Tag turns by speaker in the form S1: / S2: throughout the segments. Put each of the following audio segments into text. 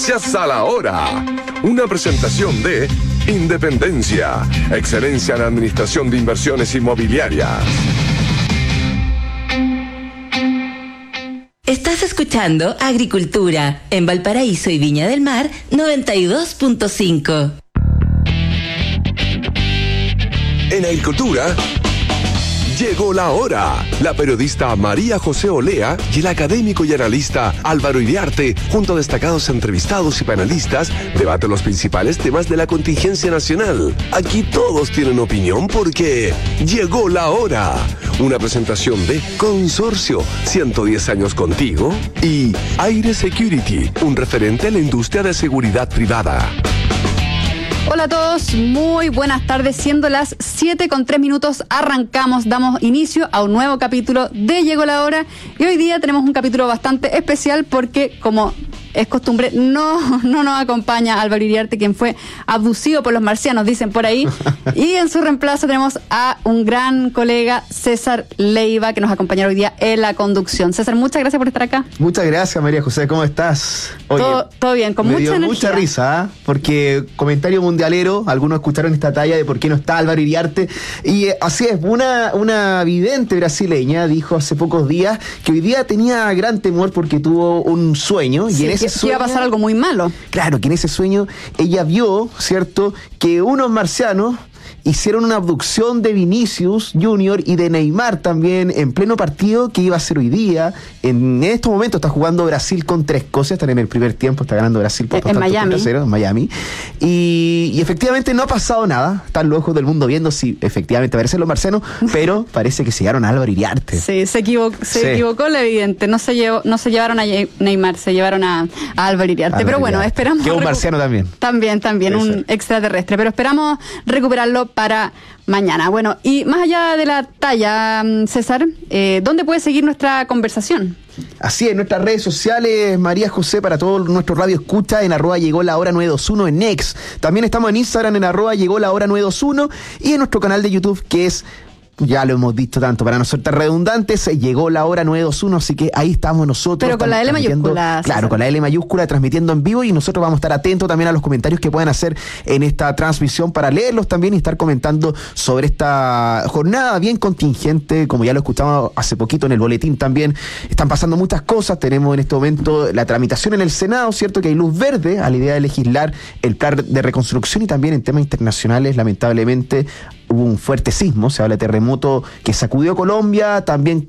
S1: Noticias a la Hora. Una presentación de Independencia, excelencia en administración de inversiones inmobiliarias.
S2: Estás escuchando Agricultura en Valparaíso y Viña del Mar 92.5.
S1: En Agricultura, llegó la hora. La periodista María José Olea y el académico y analista Álvaro Iriarte, junto a destacados entrevistados y panelistas, debaten los principales temas de la contingencia nacional. Aquí todos tienen opinión porque llegó la hora. Una presentación de Consorcio, 110 años contigo, y Aire Security, un referente en la industria de seguridad privada.
S3: Hola a todos, muy buenas tardes, siendo las 7:03, arrancamos, damos inicio a un nuevo capítulo de Llegó la Hora, y hoy día tenemos un capítulo bastante especial porque, como es costumbre, no nos acompaña Álvaro Iriarte, quien fue abducido por los marcianos, dicen por ahí, y en su reemplazo tenemos a un gran colega, César Leiva, que nos acompañará hoy día en la conducción. César, muchas gracias por estar acá.
S4: Muchas gracias, María José, ¿cómo estás?
S3: Oye, todo bien, con mucha energía. Me dio
S4: mucha risa, porque comentario mundialero, algunos escucharon esta talla de por qué no está Álvaro Iriarte, y así es, una vidente brasileña dijo hace pocos días que hoy día tenía gran temor porque tuvo un sueño, y en ese
S3: que iba a pasar algo muy malo.
S4: Claro, que en ese sueño ella vio, ¿cierto?, que unos marcianos hicieron una abducción de Vinicius Junior y de Neymar también en pleno partido que iba a ser hoy día. En estos momentos está jugando Brasil contra Escocia, están en el primer tiempo, está ganando Brasil por
S3: en Miami.
S4: En Miami. Y efectivamente no ha pasado nada, están los ojos del mundo viendo si efectivamente aparecen los marcianos, pero parece que se llevaron a Álvaro Iriarte.
S3: Sí, se equivocó la evidente, no se llevaron a Neymar, se llevaron a Álvaro Iriarte, pero bueno, esperamos...
S4: Que un marciano también.
S3: También, un extraterrestre, pero esperamos recuperarlo para mañana. Bueno, y más allá de la talla, César, ¿dónde puede seguir nuestra conversación?
S4: Así es, nuestras redes sociales, María José, para todo nuestro radio escucha, en @llegó la hora 921 en X. También estamos en Instagram en @llegó la hora 921 y en nuestro canal de YouTube, que es, ya lo hemos visto tanto, para no ser tan redundantes, llegó la hora 921, así que ahí estamos nosotros.
S3: Pero con la L mayúscula.
S4: Claro, con la L mayúscula, transmitiendo en vivo, y nosotros vamos a estar atentos también a los comentarios que puedan hacer en esta transmisión para leerlos también y estar comentando sobre esta jornada bien contingente, como ya lo escuchamos hace poquito en el boletín también. Están pasando muchas cosas, tenemos en este momento la tramitación en el Senado, ¿cierto?, que hay luz verde a la idea de legislar el plan de reconstrucción, y también en temas internacionales, lamentablemente, hubo un fuerte sismo, se habla de terremoto que sacudió Colombia, también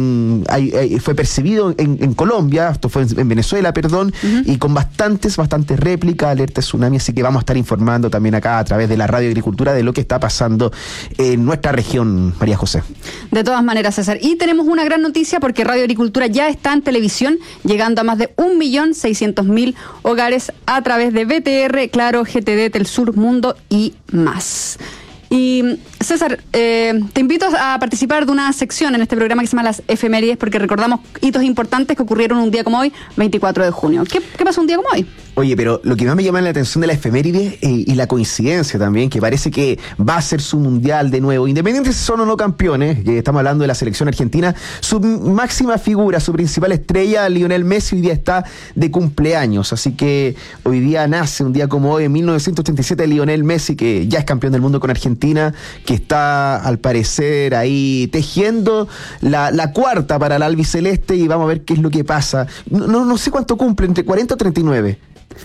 S4: fue percibido en Colombia, esto fue en Venezuela, perdón, y con bastantes réplicas, alerta de tsunami, así que vamos a estar informando también acá a través de la Radio Agricultura de lo que está pasando en nuestra región, María José.
S3: De todas maneras, César, y tenemos una gran noticia porque Radio Agricultura ya está en televisión, llegando a más de 1.600.000 hogares a través de BTR, Claro, GTD, Telsur, Mundo y más. Y César, te invito a participar de una sección en este programa que se llama Las Efemérides, porque recordamos hitos importantes que ocurrieron un día como hoy, 24 de junio. ¿Qué pasó un día como hoy?
S4: Oye, pero lo que más me llama la atención de la efeméride y la coincidencia también, que parece que va a ser su mundial de nuevo, independiente si son o no campeones, que estamos hablando de la selección argentina, su máxima figura, su principal estrella, Lionel Messi, hoy día está de cumpleaños, así que hoy día nace un día como hoy, en 1987, Lionel Messi, que ya es campeón del mundo con Argentina, que está al parecer ahí tejiendo la cuarta para el albiceleste, y vamos a ver qué es lo que pasa. No sé cuánto cumple, entre 40 o 39.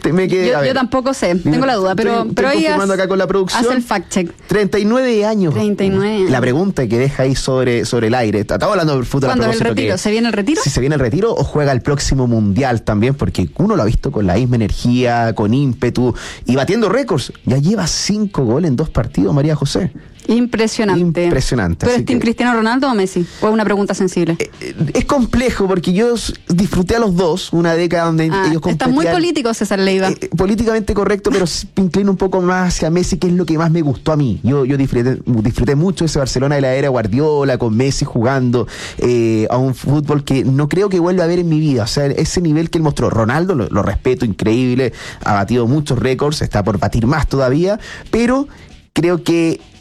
S3: Yo tampoco sé, tengo la duda, pero
S4: ahí acá con la producción,
S3: hace el fact check.
S4: 39 años.
S3: 39.
S4: La pregunta que deja ahí sobre el aire. Estamos hablando del fútbol.
S3: ¿Cuándo es el retiro? ¿Se viene el retiro?
S4: Si se viene el retiro o juega el próximo mundial también, porque uno lo ha visto con la misma energía, con ímpetu y batiendo récords. Ya lleva 5 goles en 2 partidos, María José.
S3: Impresionante. ¿Pero es Team Cristiano Ronaldo o Messi? ¿O es una pregunta sensible?
S4: Es complejo porque yo disfruté a los dos, una década donde ellos competían.
S3: Está muy político, César Leiva.
S4: Políticamente correcto, pero me inclino un poco más hacia Messi, que es lo que más me gustó a mí. Yo disfruté mucho ese Barcelona de la era Guardiola, con Messi jugando a un fútbol que no creo que vuelva a ver en mi vida. O sea, ese nivel que él mostró. Ronaldo, lo respeto, increíble, ha batido muchos récords, está por batir más todavía, pero creo que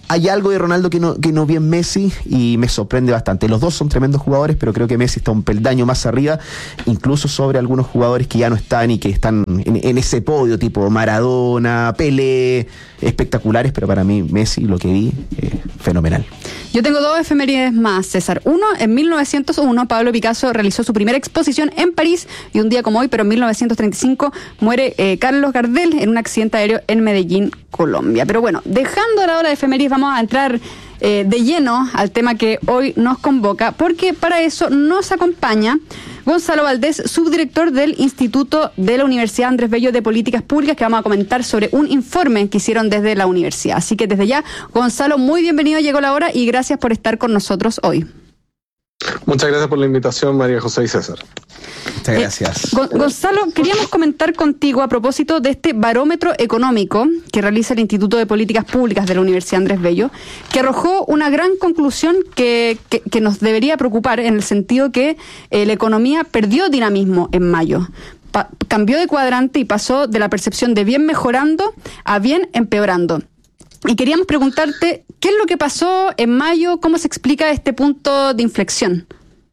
S4: hay algo de Ronaldo que no vi en Messi y me sorprende bastante. Los dos son tremendos jugadores, pero creo que Messi está un peldaño más arriba, incluso sobre algunos jugadores que ya no están y que están en ese podio, tipo Maradona, Pelé, espectaculares, pero para mí Messi, lo que vi, fenomenal.
S3: Yo tengo dos efemérides más, César. Uno, en 1901, Pablo Picasso realizó su primera exposición en París, y un día como hoy, pero en 1935, muere Carlos Gardel en un accidente aéreo en Medellín, Colombia. Pero bueno, dejando la hora de efemérides, vamos a entrar de lleno al tema que hoy nos convoca, porque para eso nos acompaña Gonzalo Valdés, subdirector del Instituto de la Universidad Andrés Bello de Políticas Públicas, que vamos a comentar sobre un informe que hicieron desde la universidad. Así que desde ya, Gonzalo, muy bienvenido, llegó la hora y gracias por estar con nosotros hoy.
S5: Muchas gracias por la invitación, María José y César.
S4: Muchas gracias.
S3: Gonzalo, queríamos comentar contigo a propósito de este barómetro económico que realiza el Instituto de Políticas Públicas de la Universidad Andrés Bello, que arrojó una gran conclusión que nos debería preocupar, en el sentido que la economía perdió dinamismo en mayo. Cambió de cuadrante y pasó de la percepción de bien mejorando a bien empeorando. Y queríamos preguntarte, ¿qué es lo que pasó en mayo? ¿Cómo se explica este punto de inflexión?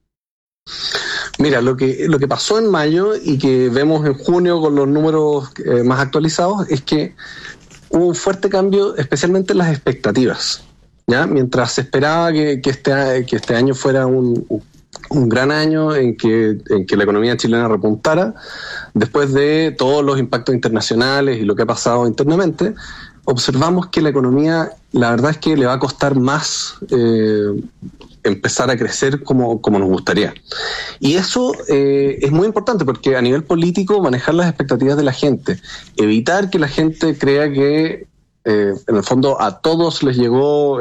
S5: Mira, lo que pasó en mayo y que vemos en junio con los números más actualizados es que hubo un fuerte cambio, especialmente en las expectativas, ¿ya? Mientras se esperaba que este año fuera un gran año en que la economía chilena repuntara, después de todos los impactos internacionales y lo que ha pasado internamente, observamos que la economía, la verdad es que le va a costar más empezar a crecer como nos gustaría. Y eso es muy importante, porque a nivel político manejar las expectativas de la gente, evitar que la gente crea que en el fondo a todos les llegó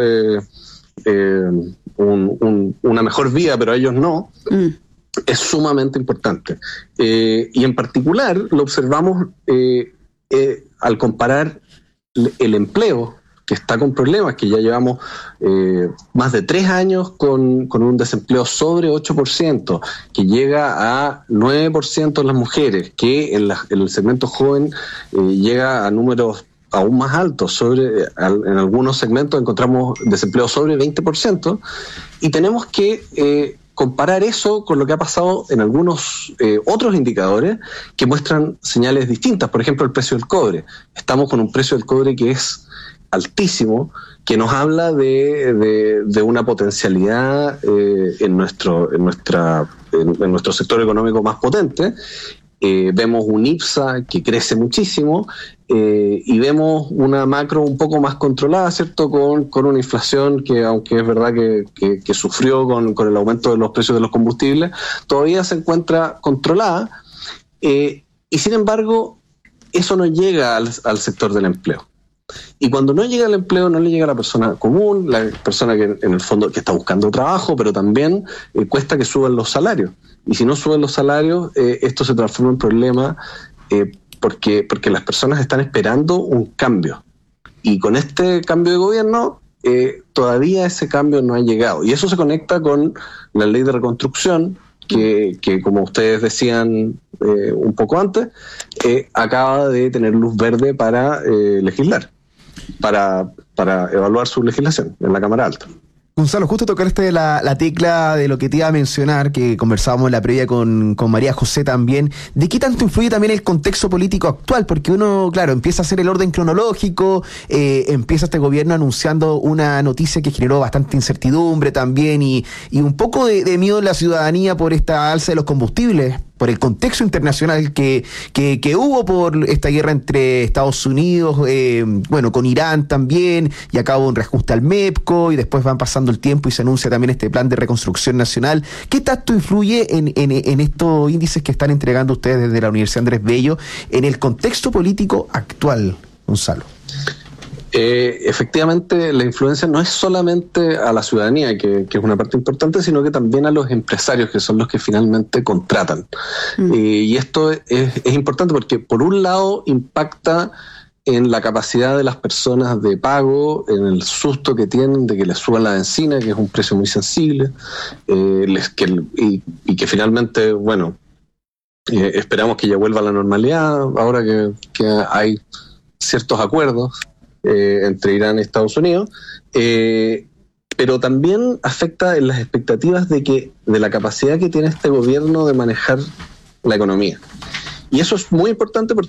S5: una mejor vida, pero a ellos no, es sumamente importante. Y en particular lo observamos al comparar el empleo, que está con problemas, que ya llevamos más de 3 años con un desempleo sobre 8%, que llega a 9% en las mujeres, que en el segmento joven llega a números aún más altos. En algunos segmentos encontramos desempleo sobre 20%, y tenemos que comparar eso con lo que ha pasado en algunos otros indicadores que muestran señales distintas. Por ejemplo, el precio del cobre. Estamos con un precio del cobre que es altísimo, que nos habla de una potencialidad en nuestro sector económico más potente. Vemos un IPSA que crece muchísimo, y vemos una macro un poco más controlada, ¿cierto? Con una inflación que, aunque es verdad que sufrió con el aumento de los precios de los combustibles, todavía se encuentra controlada, y sin embargo eso no llega al sector del empleo. Y cuando no llega el empleo, no le llega a la persona común, la persona que en el fondo que está buscando trabajo, pero también cuesta que suban los salarios. Y si no suben los salarios, esto se transforma en problema, porque las personas están esperando un cambio. Y con este cambio de gobierno, todavía ese cambio no ha llegado. Y eso se conecta con la ley de reconstrucción, que como ustedes decían un poco antes, acaba de tener luz verde para legislar, para evaluar su legislación en la Cámara Alta.
S4: Gonzalo, justo tocaste la tecla de lo que te iba a mencionar, que conversábamos en la previa con María José también, de qué tanto influye también el contexto político actual, porque uno, claro, empieza a hacer el orden cronológico, empieza este gobierno anunciando una noticia que generó bastante incertidumbre también y un poco de miedo en la ciudadanía por esta alza de los combustibles, por el contexto internacional que hubo por esta guerra entre Estados Unidos, con Irán también, y acabó un reajuste al MEPCO, y después van pasando el tiempo y se anuncia también este plan de reconstrucción nacional. ¿Qué tanto influye en estos índices que están entregando ustedes desde la Universidad Andrés Bello en el contexto político actual, Gonzalo?
S5: Efectivamente, la influencia no es solamente a la ciudadanía, que es una parte importante, sino que también a los empresarios, que son los que finalmente contratan. Y esto es importante porque, por un lado, impacta en la capacidad de las personas de pago, en el susto que tienen de que les suban la benzina, que es un precio muy sensible, y que finalmente, esperamos que ya vuelva a la normalidad, ahora que hay ciertos acuerdos entre Irán y Estados Unidos, pero también afecta en las expectativas de la capacidad que tiene este gobierno de manejar la economía. Y eso es muy importante porque